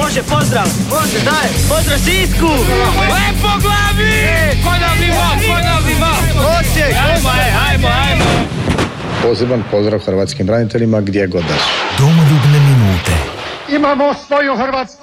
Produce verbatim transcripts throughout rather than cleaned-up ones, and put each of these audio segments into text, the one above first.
Može, pozdrav! Može, daj! Pozdrav Sisku! Lepo glavi! Kodavni mok, kodavni mok! Osijek! Ajmo, ajmo, ajmo! Poseban pozdrav hrvatskim braniteljima gdje god da su. Domoljubne minute. Imamo svoju Hrvatsku!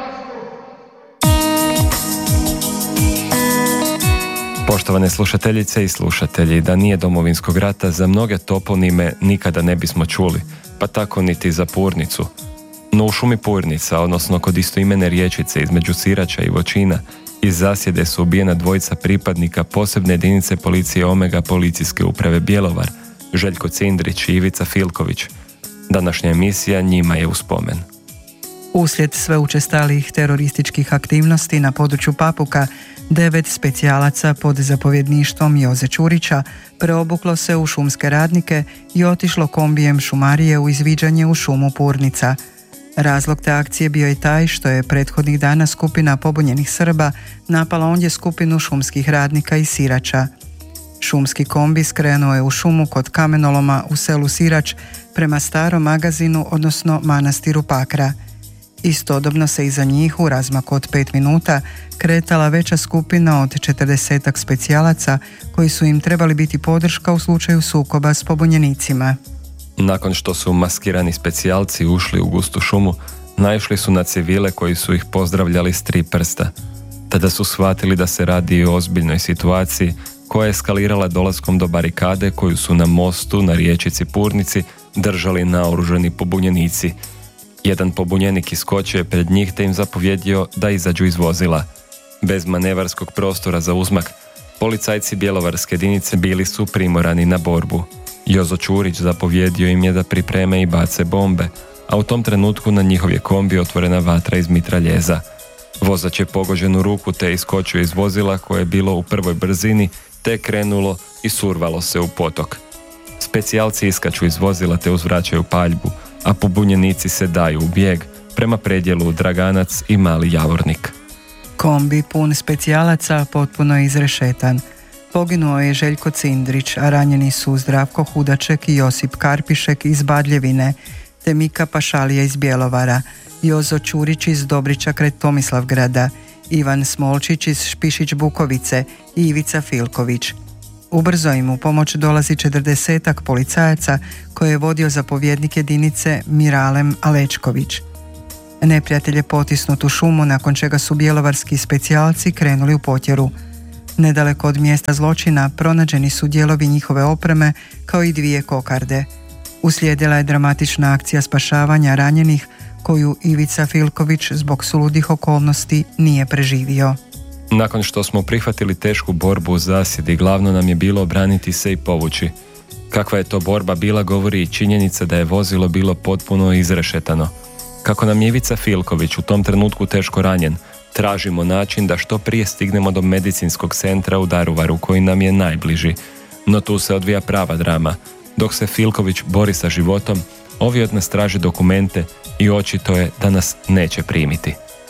Poštovane slušateljice i slušatelji, da nije Domovinskog rata, za mnoge toponime nikada ne bismo čuli, pa tako niti za Purnicu. No u šumi Purnica, odnosno kod istoimene riječice između Sirača i Voćina, iz zasjede su ubijena dvojica pripadnika posebne jedinice policije Omega policijske uprave Bjelovar, Željko Cindrić i Ivica Filković. Današnja emisija njima je u spomen. Uslijed sve učestalijih terorističkih aktivnosti na području Papuka, devet specijalaca pod zapovjedništvom Joze Čurića preobuklo se u šumske radnike i otišlo kombijem šumarije u izviđanje u šumu Purnica. Razlog te akcije bio je taj što je prethodnih dana skupina pobunjenih Srba napala ondje skupinu šumskih radnika iz Sirača. Šumski kombi skrenuo je u šumu kod kamenoloma u selu Sirač prema starom magazinu, odnosno manastiru Pakra. Istodobno se iza njih u razmaku od pet minuta kretala veća skupina od četrdesetak specijalaca koji su im trebali biti podrška u slučaju sukoba s pobunjenicima. Nakon što su maskirani specijalci ušli u gustu šumu, naišli su na civile koji su ih pozdravljali s tri prsta. Tada su shvatili da se radi o ozbiljnoj situaciji koja je eskalirala dolaskom do barikade koju su na mostu na riječici Purnici držali naoružani pobunjenici. Jedan pobunjenik iskočio je pred njih te im zapovjedio da izađu iz vozila. Bez manevarskog prostora za uzmak, policajci bjelovarske jedinice bili su primorani na borbu. Jozo Čurić zapovjedio im je da pripreme i bace bombe, a u tom trenutku na njihov je kombi otvorena vatra iz mitraljeza. Vozač je pogođen u ruku te iskočio iz vozila koje je bilo u prvoj brzini te krenulo i survalo se u potok. Specijalci iskaču iz vozila te uzvraćaju paljbu, a pobunjenici se daju u bijeg prema predjelu Draganac i Mali Javornik. Kombi pun specijalaca potpuno je izrešetan. Poginuo je Željko Cindrić, a ranjeni su Zdravko Hudaček i Josip Karpišek iz Badljevine, te Mika Pašalija iz Bjelovara, Jozo Čurić iz Dobrića kraj Tomislavgrada, Ivan Smolčić iz Špišić Bukovice i Ivica Filković. Ubrzo im u pomoć dolazi četrdesetak policajaca koje je vodio zapovjednik jedinice Miralem Alečković. Neprijatelj je potisnut u šumu, nakon čega su bjelovarski specijalci krenuli u potjeru. Nedaleko od mjesta zločina pronađeni su dijelovi njihove opreme kao i dvije kokarde. Uslijedila je dramatična akcija spašavanja ranjenih koju Ivica Filković zbog suludih okolnosti nije preživio. Nakon što smo prihvatili tešku borbu u zasjedi, glavno nam je bilo obraniti se i povući. Kakva je to borba bila govori i činjenica da je vozilo bilo potpuno izrešetano. Kako nam je Ivica Filković u tom trenutku teško ranjen, tražimo način da što prije stignemo do medicinskog centra u Daruvaru koji nam je najbliži. No tu se odvija prava drama. Dok se Filković bori sa životom, ovi od nas traže dokumente i očito je da nas neće primiti.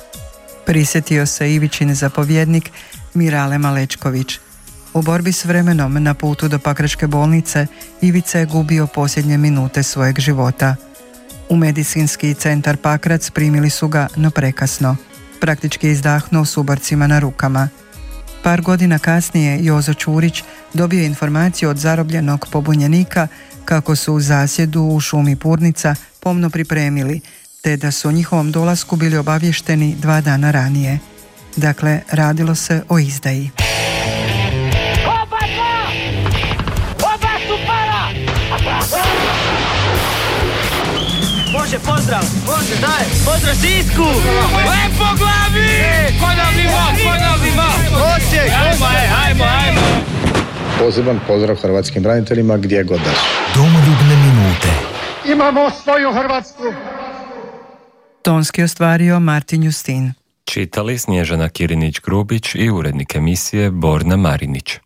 Prisjetio se Ivićin zapovjednik Mirale Malečković. U borbi s vremenom na putu do Pakračke bolnice Ivica je gubio posljednje minute svojeg života. U medicinski centar Pakrac primili su ga, no prekasno. Praktički je izdahnuo s ubarcima na rukama. Par godina kasnije Jozo Čurić dobio informaciju od zarobljenog pobunjenika kako su u zasjedu u šumi Purnica pomno pripremili, te da su o njihovom dolasku bili obavješteni dva dana ranije. Dakle, radilo se o izdaji. Oba dva! Oba su para! Može, pozdrav! Može, daj! Pozdrav Sisku! Lepo glavi! Kodavni mok, kodavni mok! Osijek! Ajmo, ajmo, ajmo! Poseban pozdrav hrvatskim braniteljima gdje god da su. Domoljubne minute. Imamo svoju Hrvatsku! Tonski ostvario Martin Justin. Čitali Snježana Kirinić-Grubić i urednik emisije Borna Marinić.